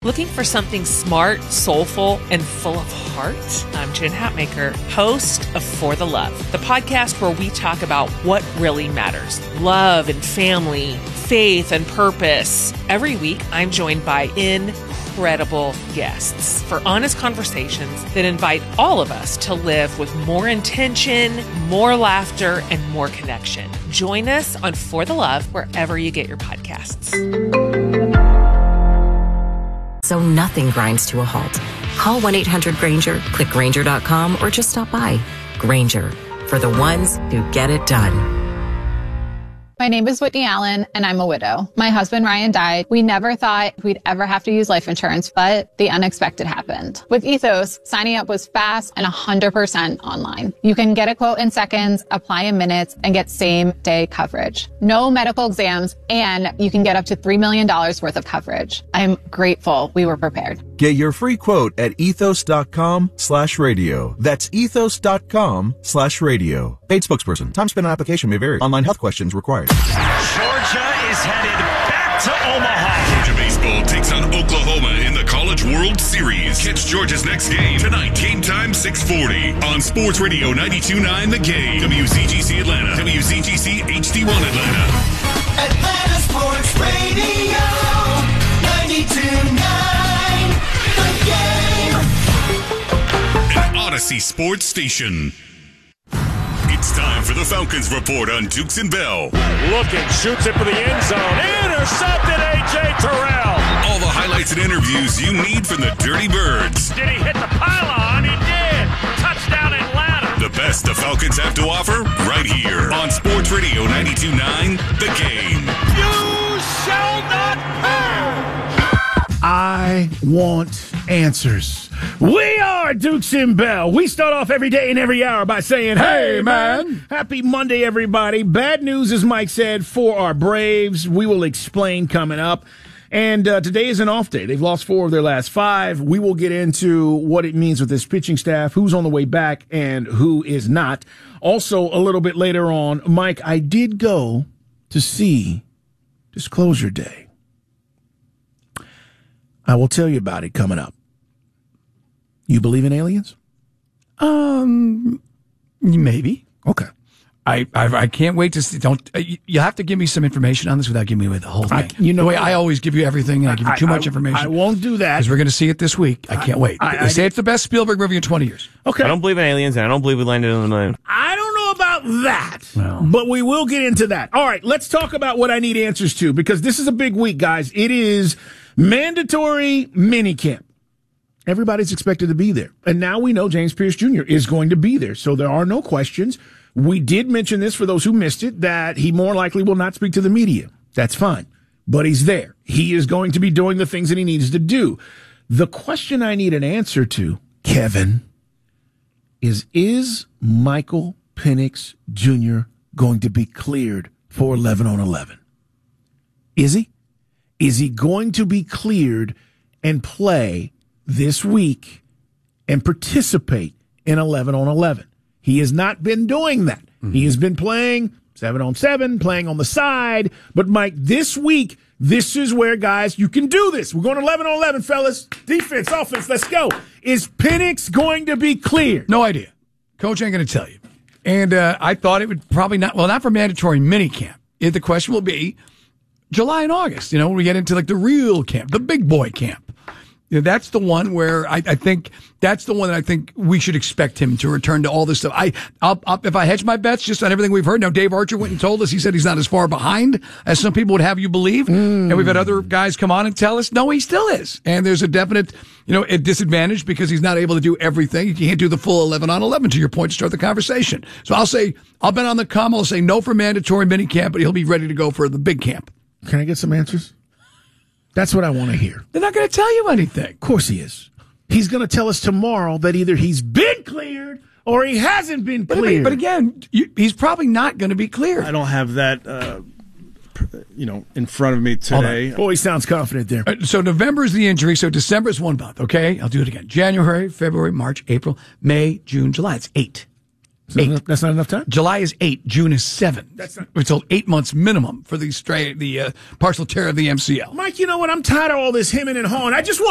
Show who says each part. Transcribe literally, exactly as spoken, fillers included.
Speaker 1: Looking for something smart, soulful, and full of heart? I'm Jen Hatmaker, host of For the Love, the podcast where we talk about what really matters. Love and family, faith and purpose. Every week, I'm joined by incredible guests for honest conversations that invite all of us to live with more intention, more laughter, and more connection. Join us on For the Love wherever you get your podcasts.
Speaker 2: So nothing grinds to a halt. Call one eight hundred Granger, click Granger dot com, or just stop by. Granger, for the ones who get it done.
Speaker 3: My name is Whitney Allen, and I'm a widow. My husband, Ryan, died. We never thought we'd ever have to use life insurance, but the unexpected happened. With Ethos, signing up was fast and one hundred percent online. You can get a quote in seconds, apply in minutes, and get same-day coverage. No medical exams, and you can get up to three million dollars worth of coverage. I'm grateful we were prepared.
Speaker 4: Get your free quote at ethos.com slash radio. That's ethos.com slash radio. Paid spokesperson. Time spent on application may vary. Online health questions required.
Speaker 5: Georgia is headed back to Omaha.
Speaker 6: Georgia baseball takes on Oklahoma in the College World Series. Catch Georgia's next game tonight. Game time six forty on Sports Radio ninety-two point nine The Game. W Z G C Atlanta. W Z G C H D one Atlanta.
Speaker 7: Atlanta Sports Radio ninety-two point nine The Game.
Speaker 6: An Odyssey Sports Station. It's time for the Falcons Report on Dukes and Bell.
Speaker 5: Looking, shoots it for the end zone. Intercepted, A J Terrell.
Speaker 6: All the highlights and interviews you need from the Dirty Birds.
Speaker 5: Did he hit the pylon? He did. Touchdown Atlanta.
Speaker 6: The best the Falcons have to offer right here on Sports Radio ninety-two point nine The Game.
Speaker 5: You shall not pass.
Speaker 8: I want answers. We are Dukes and Bell. We start off every day and every hour by saying, hey, man. Happy Monday, everybody. Bad news, as Mike said, for our Braves. We will explain coming up. And uh, today is an off day. They've lost four of their last five. We will get into what it means with this pitching staff, who's on the way back and who is not. Also, a little bit later on, Mike, I did go to see Disclosure Day. I will tell you about it coming up. You believe in aliens?
Speaker 9: Um, maybe.
Speaker 8: Okay.
Speaker 9: I, I I can't wait to see. Don't uh, you, you have to give me some information on this without giving me away the whole thing.
Speaker 8: I, you know,
Speaker 9: the way I always give you everything, and I give you too
Speaker 8: I,
Speaker 9: much
Speaker 8: I,
Speaker 9: information.
Speaker 8: I won't do that
Speaker 9: because we're going to see it this week. I can't wait.
Speaker 8: I,
Speaker 9: they
Speaker 8: I,
Speaker 9: say it's the best Spielberg movie in twenty years.
Speaker 8: Okay.
Speaker 10: I don't believe in aliens, and I don't believe we landed on the moon.
Speaker 8: I don't know about that,
Speaker 9: well,
Speaker 8: but we will get into that. All right, let's talk about what I need answers to, because this is a big week, guys. It is mandatory minicamp. Everybody's expected to be there. And now we know James Pierce Junior is going to be there, so there are no questions. We did mention this for those who missed it, that he more likely will not speak to the media. That's fine. But he's there. He is going to be doing the things that he needs to do. The question I need an answer to, Kevin, is, is Michael Penix Junior going to be cleared for eleven on eleven? Is he? Is he going to be cleared and play this week and participate in eleven on eleven? He has not been doing that. Mm-hmm. He has been playing seven on seven, playing on the side. But, Mike, this week, this is where, guys, you can do this. We're going eleven on eleven, fellas. Defense, offense, let's go. Is Penix going to be clear?
Speaker 9: No idea. Coach ain't going to tell you. And uh, I thought it would probably not, well, not for mandatory minicamp. The question will be July and August, you know, when we get into like the real camp, the big boy camp. You know, that's the one where I, I think that's the one that I think we should expect him to return to all this stuff. I, I'll, I'll, if I hedge my bets just on everything we've heard. Now, Dave Archer went and told us, he said he's not as far behind as some people would have you believe. Mm. And we've had other guys come on and tell us, no, he still is. And there's a definite, you know, a disadvantage because he's not able to do everything. He can't do the full eleven on eleven, to your point, to start the conversation. So I'll say, I'll bet on the come. I'll say no for mandatory mini camp, but he'll be ready to go for the big camp.
Speaker 8: Can I get some answers? That's what I want to hear.
Speaker 9: They're not going to tell you anything.
Speaker 8: Of course he is. He's going to tell us tomorrow that either he's been cleared or he hasn't been cleared.
Speaker 9: But, but again, you, he's probably not going to be cleared.
Speaker 11: I don't have that, uh, you know, in front of me today.
Speaker 8: Boy, he sounds confident there.
Speaker 9: Uh, so November is the injury. So December is one month. Okay, I'll do it again. January, February, March, April, May, June, July. It's eight.
Speaker 8: Eight. Not, that's not enough time?
Speaker 9: July is eight. June is seven.
Speaker 8: That's not.
Speaker 9: We're told eight months minimum for the stray, the uh, partial tear of the M C L.
Speaker 8: Mike, you know what? I'm tired of all this hemming and hawing. I just want